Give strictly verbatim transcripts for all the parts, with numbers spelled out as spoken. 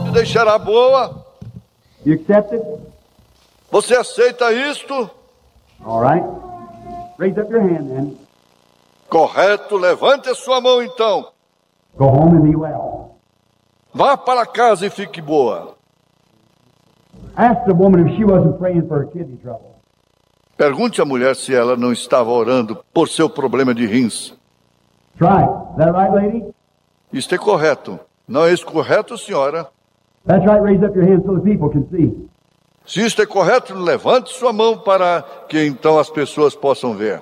te deixará boa. You accept it? Você aceita isto? All right. Raise up your hand then. Correto, levante a sua mão então. Go home and be well. Vá para casa e fique boa. Ask the woman if she wasn't praying for her kidney trouble. Pergunte à mulher se ela não estava orando por seu problema de rins. Try it. Is that right, lady? Isto é correto. Não é isso correto, senhora? That's right. Raise up your hand so the people can see. Se isto é correto, levante sua mão para que então as pessoas possam ver.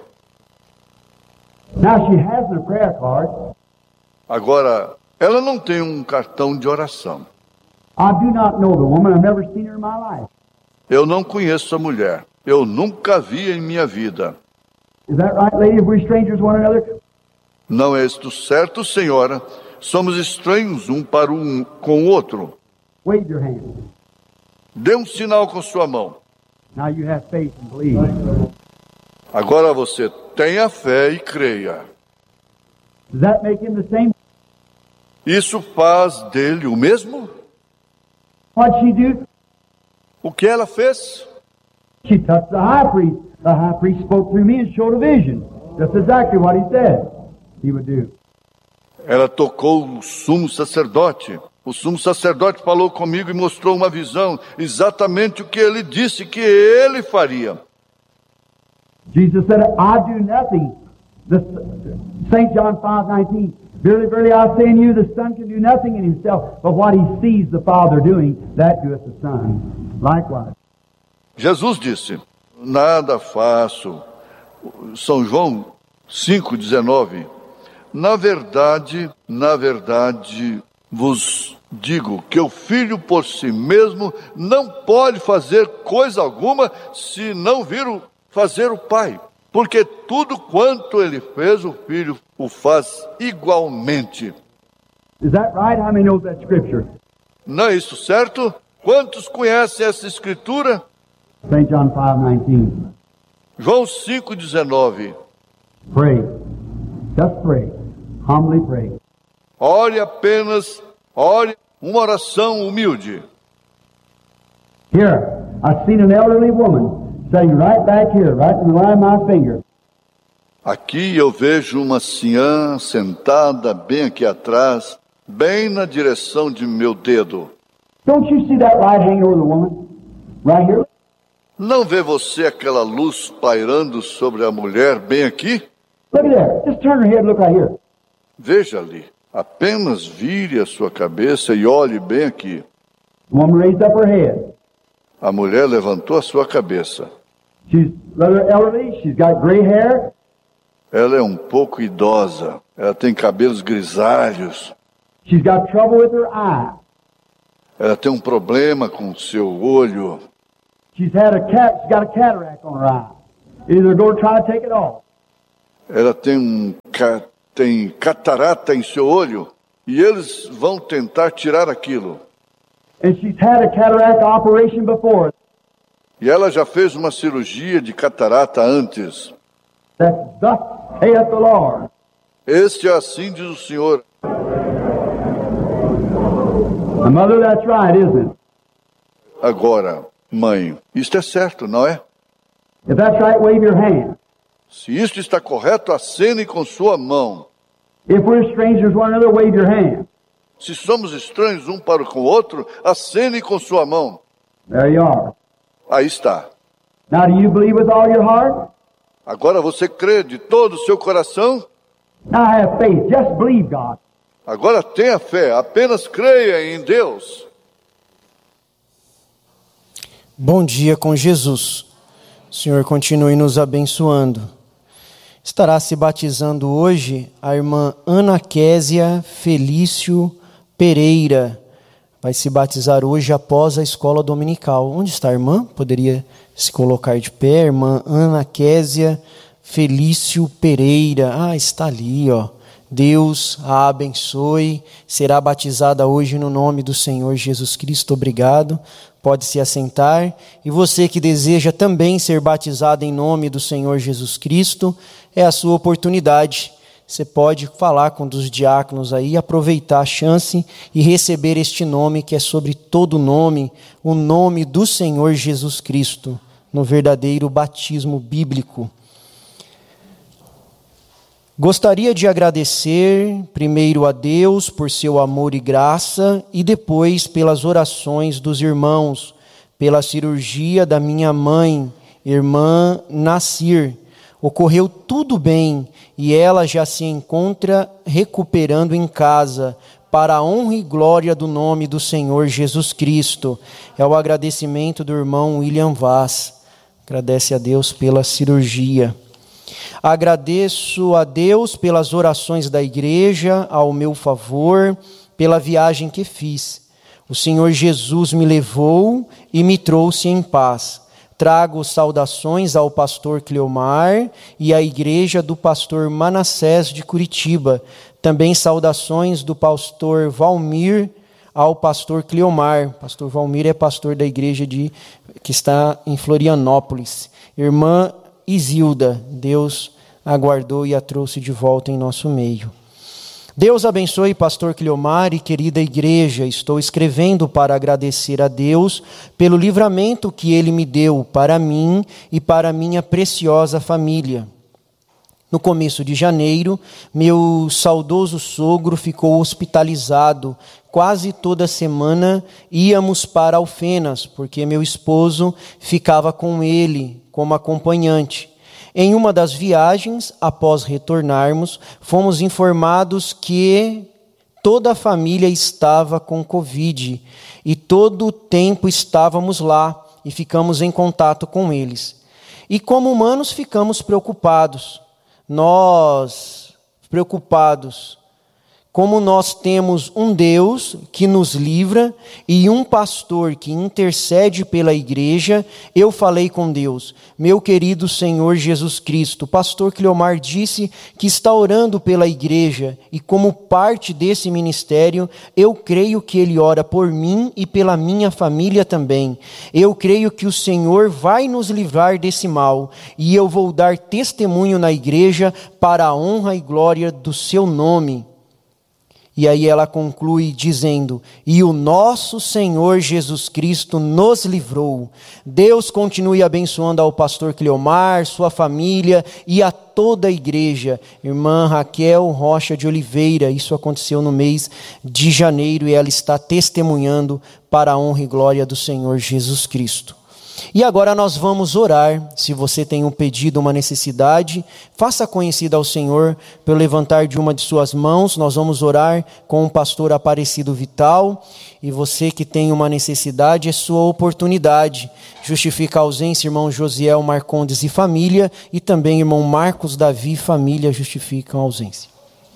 Now she has a prayer card. Agora, ela não tem um cartão de oração. I do not know the woman. I've never seen her in my life. Eu não conheço a mulher. Eu nunca a vi em minha vida. Is that right, lady? If we're strangers to one another? Não é isto certo, senhora? Somos estranhos um para um com o outro. Wave your hand. Dê um sinal com sua mão. Now you have faith and believe. Agora você tenha fé e creia. Does that make him the same? Isso faz dele o mesmo? What'd she do? O que ela fez? She touched the high priest. The high priest spoke through me and showed a vision. That's exactly what he said he would do. Ela tocou o sumo sacerdote. O sumo sacerdote falou comigo e mostrou uma visão, exatamente o que ele disse que ele faria. Jesus said, I do nothing. The, Saint John five nineteen. Verily, verily, I say unto you, the Son can do nothing in himself, but what he sees the Father doing, that doeth the Son. Likewise. Jesus disse, nada faço. São João cinco, dezenove. Na verdade, na verdade, vos digo que o Filho por si mesmo não pode fazer coisa alguma se não vir o fazer o Pai. Porque tudo quanto ele fez, o Filho o faz igualmente. Is that right? How many knows that scripture? Não é isso certo? Quantos conhecem essa escritura? Saint John five nineteen. João cinco, dezenove. Pray. Just pray. Humbly pray. Ore apenas, ore uma oração humilde. Here, I've seen an elderly woman sitting right back here, right in the line of my finger. Aqui eu vejo uma senhora sentada bem aqui atrás, bem na direção de meu dedo. Don't you see that light hanging over the woman? Right here? Não vê você aquela luz pairando sobre a mulher bem aqui? Look at there. Just turn her head, look right here. Veja ali. Apenas vire a sua cabeça e olhe bem aqui. The woman raised up her head. A mulher levantou a sua cabeça. She's rather elderly. She's got gray hair. Ela é um pouco idosa. Ela tem cabelos grisalhos. She's got trouble with her eye. Ela tem um problema com o seu olho. She's had a cat. She's got a cataract on her eye. Either go try to take it off. Ela tem um ca... tem catarata em seu olho e eles vão tentar tirar aquilo. And she's had a cataract operation before. E ela já fez uma cirurgia de catarata antes. That thus saith the Lord. Este é assim diz o Senhor. My mother, that's right, isn't it? Agora, mãe, isto é certo, não é? If that's right, wave your hand. Se isto está correto, acene com sua mão. If we're strangers to one another, wave your hand. Se somos estranhos um para com o outro, acene com sua mão. There you are. Aí está. Now, do you believe with all your heart? Agora você crê de todo o seu coração? Now have faith. Just believe God. Agora tenha fé, apenas creia em Deus. Bom dia com Jesus. O Senhor continue nos abençoando. Estará se batizando hoje a irmã Ana Késia Felício Pereira. Vai se batizar hoje após a escola dominical. Onde está a irmã? Poderia se colocar de pé. Irmã Ana Késia Felício Pereira. Ah, está ali, ó. Deus a abençoe. Será batizada hoje no nome do Senhor Jesus Cristo. Obrigado. Pode se assentar. E você que deseja também ser batizado em nome do Senhor Jesus Cristo, é a sua oportunidade. você pode falar com um dos diáconos aí, aproveitar a chance e receber este nome que é sobre todo nome, o nome do Senhor Jesus Cristo, no verdadeiro batismo bíblico. Gostaria de agradecer primeiro a Deus por seu amor e graça e depois pelas orações dos irmãos, pela cirurgia da minha mãe, irmã Nacir. Ocorreu tudo bem e ela já se encontra recuperando em casa, para a honra e glória do nome do Senhor Jesus Cristo. É o agradecimento do irmão William Vaz. Agradece a Deus pela cirurgia. Agradeço a Deus pelas orações da igreja ao meu favor, pela viagem que fiz. O Senhor Jesus me levou e me trouxe em paz. Trago saudações ao pastor Cleomar e à igreja do pastor Manassés de Curitiba. Também saudações do pastor Valmir ao pastor Cleomar. Pastor Valmir é pastor da igreja de, que está em Florianópolis. Irmã Isilda, Deus aguardou e a trouxe de volta em nosso meio. Deus abençoe pastor Cleomar e querida igreja. Estou escrevendo para agradecer a Deus pelo livramento que Ele me deu para mim e para minha preciosa família. No começo de janeiro, meu saudoso sogro ficou hospitalizado. Quase toda semana íamos para Alfenas, porque meu esposo ficava com ele como acompanhante. Em uma das viagens, após retornarmos, fomos informados que toda a família estava com Covid e todo o tempo estávamos lá e ficamos em contato com eles. E como humanos ficamos preocupados. Nós, preocupados, como nós temos um Deus que nos livra e um pastor que intercede pela igreja, eu falei com Deus, meu querido Senhor Jesus Cristo. O pastor Cleomar disse que está orando pela igreja e como parte desse ministério, eu creio que ele ora por mim e pela minha família também. Eu creio que o Senhor vai nos livrar desse mal e eu vou dar testemunho na igreja para a honra e glória do seu nome. E aí ela conclui dizendo, e o nosso Senhor Jesus Cristo nos livrou. Deus continue abençoando ao pastor Cleomar, sua família e a toda a igreja. Irmã Raquel Rocha de Oliveira, isso aconteceu no mês de janeiro e ela está testemunhando para a honra e glória do Senhor Jesus Cristo. E agora nós vamos orar. Se você tem um pedido, uma necessidade, faça conhecida ao Senhor pelo levantar de uma de suas mãos. Nós vamos orar com o pastor Aparecido Vital. E você que tem uma necessidade, é sua oportunidade. Justifica a ausência, irmão Josiel Marcondes e família. E também irmão Marcos Davi e família justificam a ausência.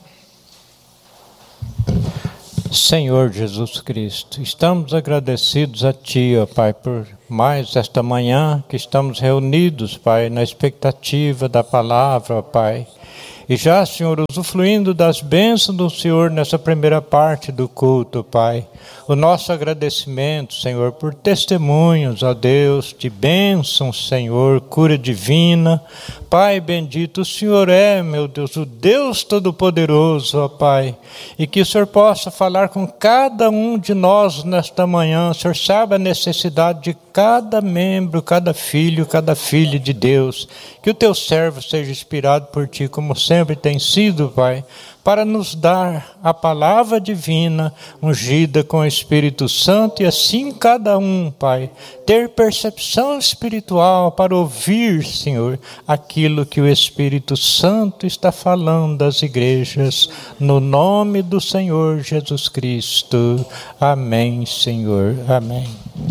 Senhor Jesus Cristo, estamos agradecidos a Ti, ó Pai, por mais esta manhã que estamos reunidos, Pai, na expectativa da palavra, ó Pai. E já, Senhor, usufruindo das bênçãos do Senhor nessa primeira parte do culto, Pai. O nosso agradecimento, Senhor, por testemunhos, ó Deus, de bênçãos, Senhor, cura divina. Pai bendito, o Senhor é, meu Deus, o Deus Todo-Poderoso, ó Pai. E que o Senhor possa falar com cada um de nós nesta manhã. O Senhor sabe a necessidade de cada membro, cada filho, cada filha de Deus. Que o Teu servo seja inspirado por Ti, como sempre tem sido, Pai, para nos dar a palavra divina, ungida com o Espírito Santo, e assim cada um, Pai, ter percepção espiritual para ouvir, Senhor, aquilo que o Espírito Santo está falando às igrejas, no nome do Senhor Jesus Cristo. Amém, Senhor. Amém.